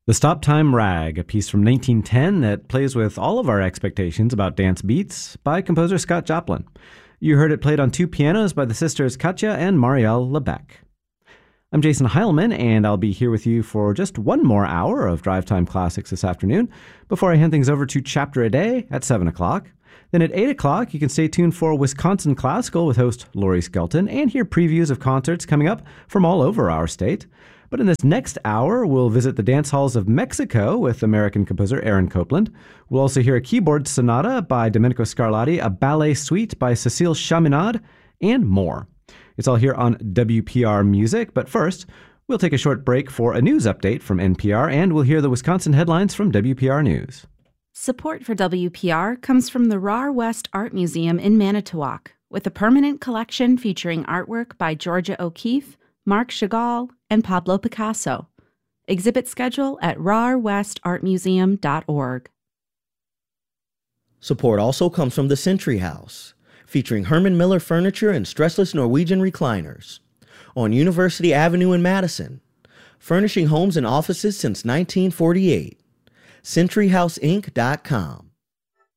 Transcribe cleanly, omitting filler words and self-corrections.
The Stop Time Rag, a piece from 1910 that plays with all of our expectations about dance beats by composer Scott Joplin. You heard it played on two pianos by the sisters Katja and Marielle Lebec. I'm Jason Heilman, and I'll be here with you for just one more hour of Drive Time Classics this afternoon before I hand things over to Chapter a Day at 7 o'clock. Then at 8 o'clock, you can stay tuned for Wisconsin Classical with host Lori Skelton and hear previews of concerts coming up from all over our state. But in this next hour, we'll visit the dance halls of Mexico with American composer Aaron Copland. We'll also hear a keyboard sonata by Domenico Scarlatti, a ballet suite by Cécile Chaminade, and more. It's all here on WPR Music, but first, we'll take a short break for a news update from NPR, and we'll hear the Wisconsin headlines from WPR News. Support for WPR comes from the RAR West Art Museum in Manitowoc, with a permanent collection featuring artwork by Georgia O'Keeffe, Marc Chagall, and Pablo Picasso. Exhibit schedule at rarwestartmuseum.org. Support also comes from the Century House, featuring Herman Miller furniture and stressless Norwegian recliners, on University Avenue in Madison, furnishing homes and offices since 1948. CenturyHouseInc.com.